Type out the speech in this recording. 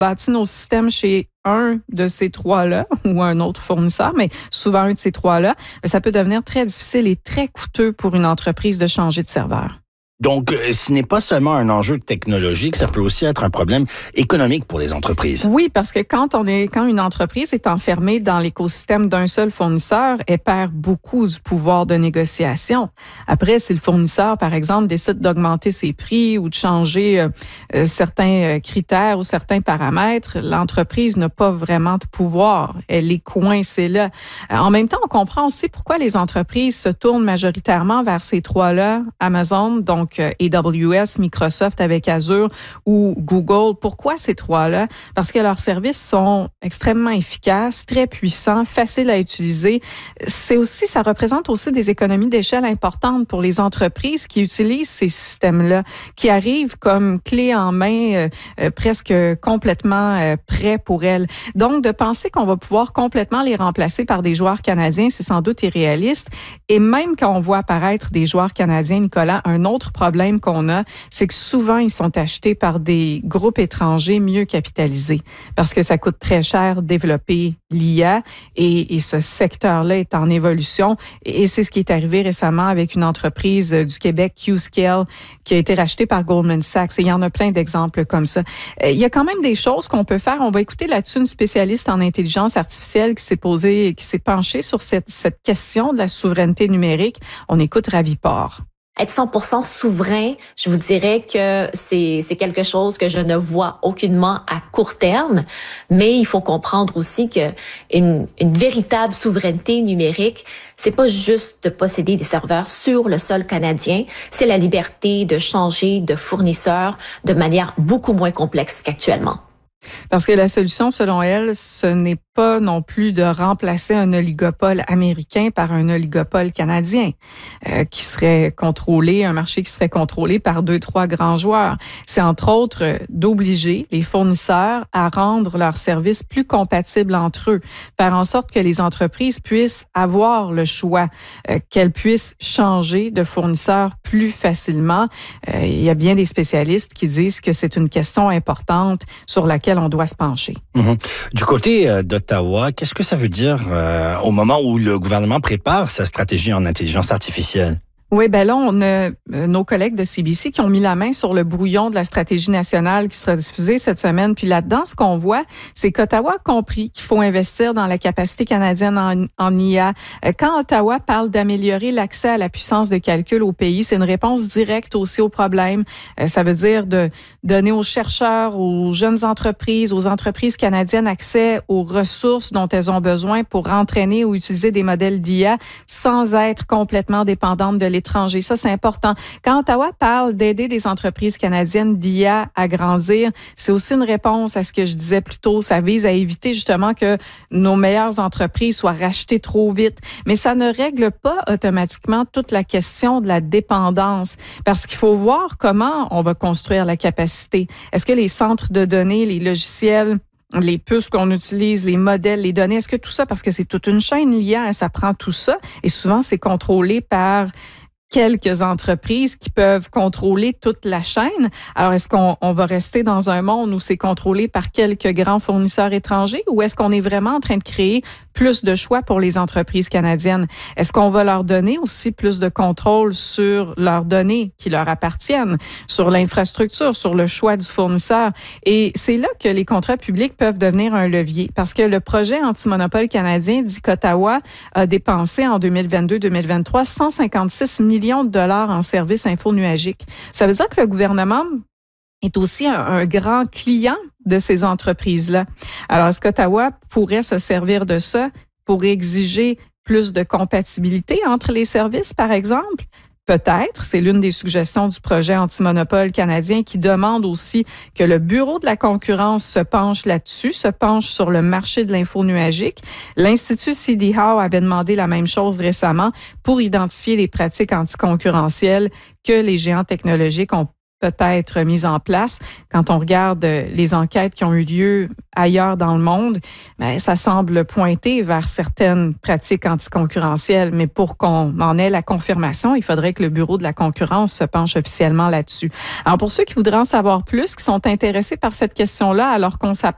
bâti nos systèmes chez un de ces trois-là ou un autre fournisseur, mais souvent un de ces trois-là, ça peut devenir très difficile et très coûteux pour une entreprise de changer de serveur. Donc, ce n'est pas seulement un enjeu technologique, ça peut aussi être un problème économique pour les entreprises. Oui, parce que quand une entreprise est enfermée dans l'écosystème d'un seul fournisseur, elle perd beaucoup du pouvoir de négociation. Après, si le fournisseur, par exemple, décide d'augmenter ses prix ou de changer certains critères ou certains paramètres, l'entreprise n'a pas vraiment de pouvoir. Elle est coincée là. En même temps, on comprend aussi pourquoi les entreprises se tournent majoritairement vers ces trois-là, Amazon, donc AWS, Microsoft avec Azure ou Google. Pourquoi ces trois-là? Parce que leurs services sont extrêmement efficaces, très puissants, faciles à utiliser. Ça représente aussi des économies d'échelle importantes pour les entreprises qui utilisent ces systèmes-là, qui arrivent comme clé en main, presque complètement prêts pour elles. Donc, de penser qu'on va pouvoir complètement les remplacer par des joueurs canadiens, c'est sans doute irréaliste. Et même quand on voit apparaître des joueurs canadiens, Nicolas, un autre problème qu'on a, c'est que souvent, ils sont achetés par des groupes étrangers mieux capitalisés parce que ça coûte très cher développer l'IA et ce secteur-là est en évolution. Et c'est ce qui est arrivé récemment avec une entreprise du Québec, Qscale, qui a été rachetée par Goldman Sachs. Et il y en a plein d'exemples comme ça. Il y a quand même des choses qu'on peut faire. On va écouter là-dessus une spécialiste en intelligence artificielle qui s'est penchée sur cette question de la souveraineté numérique. On écoute Raviport. Être 100% souverain, je vous dirais que c'est quelque chose que je ne vois aucunement à court terme, mais il faut comprendre aussi que une véritable souveraineté numérique, c'est pas juste de posséder des serveurs sur le sol canadien, c'est la liberté de changer de fournisseur de manière beaucoup moins complexe qu'actuellement. Parce que la solution, selon elle, ce n'est pas non plus de remplacer un oligopole américain par un oligopole canadien qui serait contrôlé, un marché qui serait contrôlé par 2-3 grands joueurs. C'est entre autres d'obliger les fournisseurs à rendre leurs services plus compatibles entre eux, faire en sorte que les entreprises puissent avoir le choix, qu'elles puissent changer de fournisseur plus facilement. Il y a bien des spécialistes qui disent que c'est une question importante sur laquelle on doit se pencher. Du côté d'Ottawa, qu'est-ce que ça veut dire au moment où le gouvernement prépare sa stratégie en intelligence artificielle? Oui, ben là, on a nos collègues de CBC qui ont mis la main sur le brouillon de la stratégie nationale qui sera diffusée cette semaine. Puis là-dedans, ce qu'on voit, c'est qu'Ottawa a compris qu'il faut investir dans la capacité canadienne en IA. Quand Ottawa parle d'améliorer l'accès à la puissance de calcul au pays, c'est une réponse directe aussi au problème. Ça veut dire de donner aux chercheurs, aux jeunes entreprises, aux entreprises canadiennes accès aux ressources dont elles ont besoin pour entraîner ou utiliser des modèles d'IA sans être complètement dépendantes de l'étranger. Ça, c'est important. Quand Ottawa parle d'aider des entreprises canadiennes d'IA à grandir, c'est aussi une réponse à ce que je disais plus tôt. Ça vise à éviter justement que nos meilleures entreprises soient rachetées trop vite. Mais ça ne règle pas automatiquement toute la question de la dépendance parce qu'il faut voir comment on va construire la capacité. Est-ce que les centres de données, les logiciels, les puces qu'on utilise, les modèles, les données, est-ce que tout ça, parce que c'est toute une chaîne l'IA, ça prend tout ça et souvent c'est contrôlé par quelques entreprises qui peuvent contrôler toute la chaîne. Alors, est-ce qu'on va rester dans un monde où c'est contrôlé par quelques grands fournisseurs étrangers ou est-ce qu'on est vraiment en train de créer plus de choix pour les entreprises canadiennes? Est-ce qu'on va leur donner aussi plus de contrôle sur leurs données qui leur appartiennent, sur l'infrastructure, sur le choix du fournisseur? Et c'est là que les contrats publics peuvent devenir un levier parce que le projet anti-monopole canadien dit qu'Ottawa a dépensé en 2022-2023 156 millions de dollars en services infonuagiques. Ça veut dire que le gouvernement est aussi un grand client de ces entreprises-là. Alors, est-ce qu'Ottawa pourrait se servir de ça pour exiger plus de compatibilité entre les services, par exemple? Peut-être, c'est l'une des suggestions du projet anti-monopole canadien qui demande aussi que le Bureau de la concurrence se penche là-dessus, se penche sur le marché de l'infonuagique. L'Institut CD Howe avait demandé la même chose récemment pour identifier les pratiques anticoncurrentielles que les géants technologiques ont peut-être mises en place. Quand on regarde les enquêtes qui ont eu lieu ailleurs dans le monde, ben, ça semble pointer vers certaines pratiques anticoncurrentielles. Mais pour qu'on en ait la confirmation, il faudrait que le Bureau de la concurrence se penche officiellement là-dessus. Alors, pour ceux qui voudraient en savoir plus, qui sont intéressés par cette question-là, alors qu'on s'apprête